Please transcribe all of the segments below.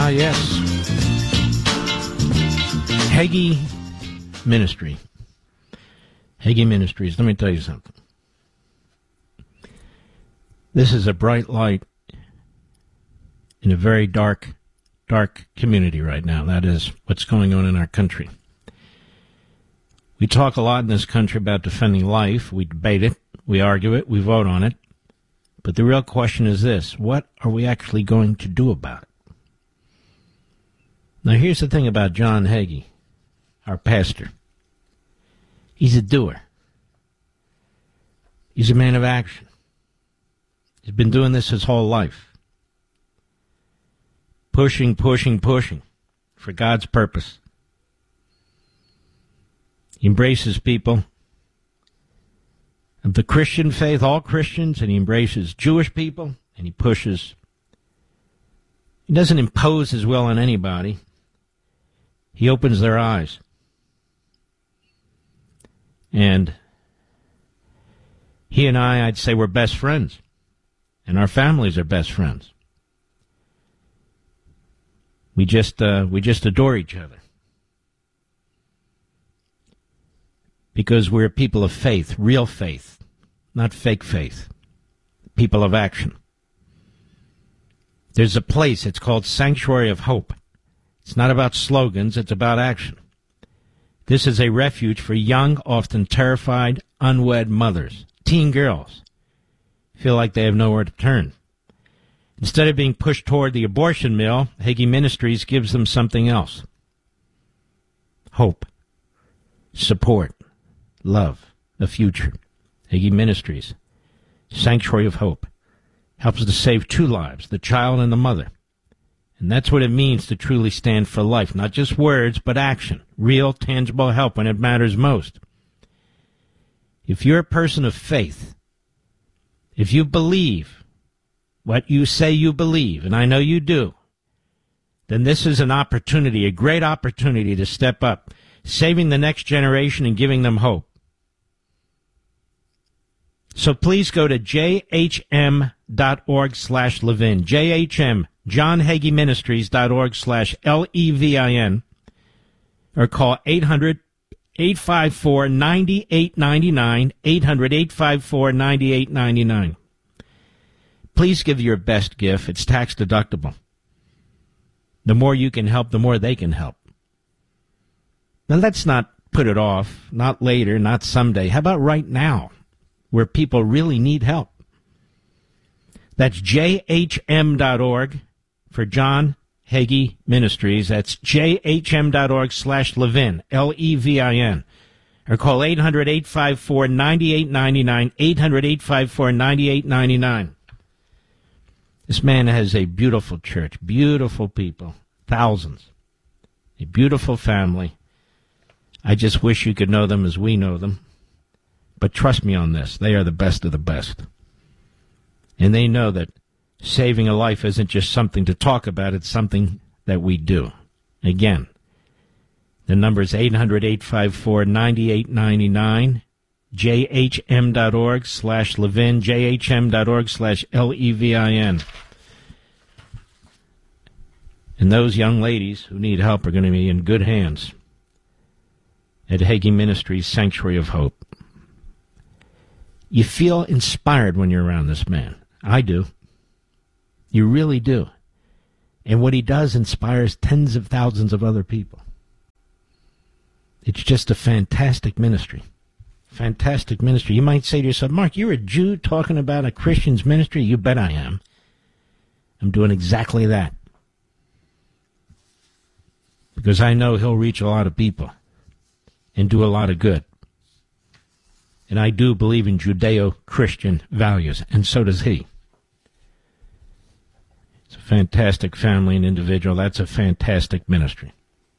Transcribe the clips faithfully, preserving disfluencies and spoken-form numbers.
Ah, yes. Hagee Ministry. Hagee Ministries. Let me tell you something. This is a bright light in a very dark, dark community right now. That is what's going on in our country. We talk a lot in this country about defending life. We debate it. We argue it. We vote on it. But the real question is this: what are we actually going to do about it? Now, here's the thing about John Hagee, our pastor. He's a doer. He's a man of action. He's been doing this his whole life. Pushing, pushing, pushing for God's purpose. He embraces people of the Christian faith, all Christians, and he embraces Jewish people, and he pushes. He doesn't impose his will on anybody. He opens their eyes. And he and I, I'd say we're best friends. And our families are best friends. We just, uh, we just adore each other. Because we're people of faith, real faith, not fake faith. People of action. There's a place, it's called Sanctuary of Hope. It's not about slogans, it's about action. This is a refuge for young, often terrified, unwed mothers, teen girls, feel like they have nowhere to turn. Instead of being pushed toward the abortion mill, Hagee Ministries gives them something else. Hope, support, love, a future. Hagee Ministries, Sanctuary of Hope, helps to save two lives, the child and the mother. And that's what it means to truly stand for life. Not just words, but action. Real, tangible help when it matters most. If you're a person of faith, if you believe what you say you believe, and I know you do, then this is an opportunity, a great opportunity to step up, saving the next generation and giving them hope. So please go to jhm dot org slash Levin, J H M, John Hagee Ministries dot org slash L E V I N, or call eight hundred, eight five four, nine eight nine nine, eight hundred, eight five four, nine eight nine nine. Please give your best gift. It's tax deductible. The more you can help, the more they can help. Now let's not put it off, not later, not someday. How about right now, where people really need help? That's J H M dot org for John Hagee Ministries. That's J H M dot org slash Levin, L E V I N. Or call eight hundred, eight five four, nine eight nine nine, eight hundred, eight five four, nine eight nine nine. This man has a beautiful church, beautiful people, thousands, a beautiful family. I just wish you could know them as we know them. But trust me on this, they are the best of the best. And they know that saving a life isn't just something to talk about, it's something that we do. Again, the number is eight hundred, eight five four, nine eight nine nine, J H M dot org slash Levin, J H M dot org slash L E V I N. And those young ladies who need help are going to be in good hands at Hagee Ministries, Sanctuary of Hope. You feel inspired when you're around this man. I do. You really do. And what he does inspires tens of thousands of other people. It's just a fantastic ministry. Fantastic ministry. You might say to yourself, Mark, you're a Jew talking about a Christian's ministry? You bet I am. I'm doing exactly that. Because I know he'll reach a lot of people and do a lot of good. And I do believe in Judeo-Christian values, and so does he. It's a fantastic family and individual. That's a fantastic ministry.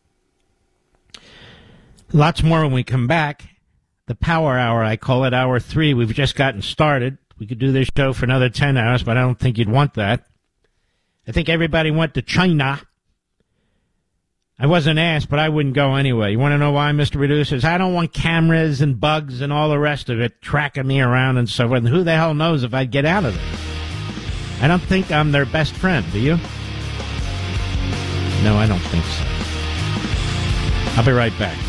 Lots more when we come back. The Power Hour, I call it Hour three. We've just gotten started. We could do this show for another ten hours, but I don't think you'd want that. I think everybody went to China. I wasn't asked, but I wouldn't go anyway. You want to know why, Mister Producers? I don't want cameras and bugs and all the rest of it tracking me around and so forth. And who the hell knows if I'd get out of it? I don't think I'm their best friend, do you? No, I don't think so. I'll be right back.